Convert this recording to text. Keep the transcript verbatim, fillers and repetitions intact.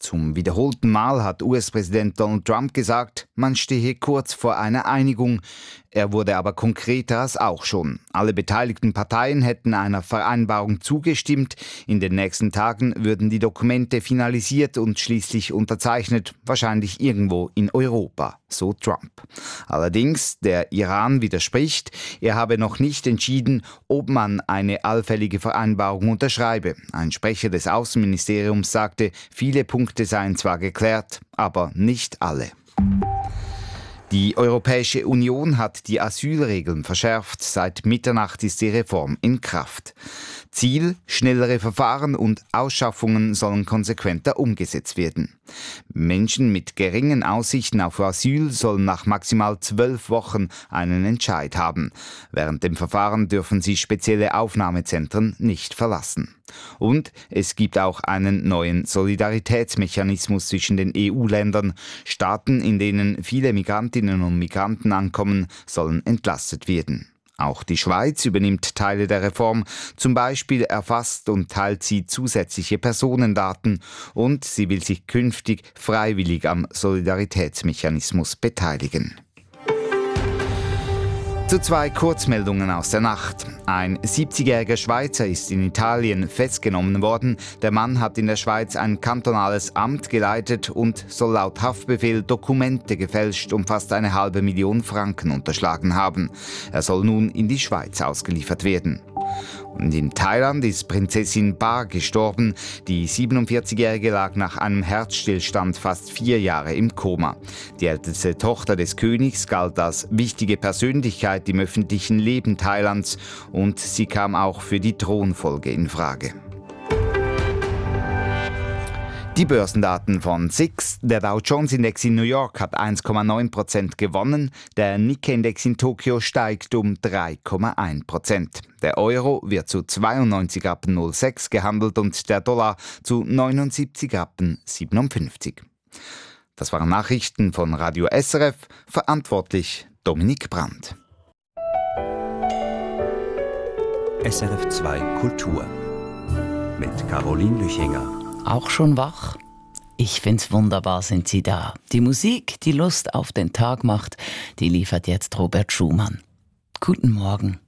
Zum wiederholten Mal hat U S-Präsident Donald Trump gesagt, man stehe kurz vor einer Einigung. Er wurde aber konkreter als auch schon. Alle beteiligten Parteien hätten einer Vereinbarung zugestimmt. In den nächsten Tagen würden die Dokumente finalisiert und schließlich unterzeichnet, wahrscheinlich irgendwo in Europa, so Trump. Allerdings, der Iran widerspricht, er habe noch nicht entschieden, ob man eine allfällige Vereinbarung unterschreibe. Ein Sprecher des Außenministeriums sagte, viele Punkte seien zwar geklärt, aber nicht alle. Die Europäische Union hat die Asylregeln verschärft. Seit Mitternacht ist die Reform in Kraft. Ziel: schnellere Verfahren und Ausschaffungen sollen konsequenter umgesetzt werden. Menschen mit geringen Aussichten auf Asyl sollen nach maximal zwölf Wochen einen Entscheid haben. Während dem Verfahren dürfen sie spezielle Aufnahmezentren nicht verlassen. Und es gibt auch einen neuen Solidaritätsmechanismus zwischen den E U-Ländern. Staaten, in denen viele Migrantinnen und Migranten ankommen, sollen entlastet werden. Auch die Schweiz übernimmt Teile der Reform. Zum Beispiel erfasst und teilt sie zusätzliche Personendaten und sie will sich künftig freiwillig am Solidaritätsmechanismus beteiligen. Zu zwei Kurzmeldungen aus der Nacht. Ein siebzigjähriger Schweizer ist in Italien festgenommen worden. Der Mann hat in der Schweiz ein kantonales Amt geleitet und soll laut Haftbefehl Dokumente gefälscht um fast eine halbe Million Franken unterschlagen haben. Er soll nun in die Schweiz ausgeliefert werden. Und in Thailand ist Prinzessin Ba gestorben. Die siebenundvierzigjährige lag nach einem Herzstillstand fast vier Jahre im Koma. Die älteste Tochter des Königs galt als wichtige Persönlichkeit im öffentlichen Leben Thailands und sie kam auch für die Thronfolge in Frage. Die Börsendaten von S I X. Der Dow Jones Index in New York hat eins Komma neun Prozent gewonnen. Der Nikkei-Index in Tokio steigt um drei Komma eins Prozent. Der Euro wird zu zweiundneunzig Komma null sechs gehandelt und der Dollar zu neunundsiebzig Komma siebenundfünfzig. Das waren Nachrichten von Radio S R F. Verantwortlich Dominik Brandt. S R F zwei Kultur mit Caroline Lüchinger. Auch schon wach? Ich find's wunderbar, sind Sie da. Die Musik, die Lust auf den Tag macht, die liefert jetzt Robert Schumann. Guten Morgen.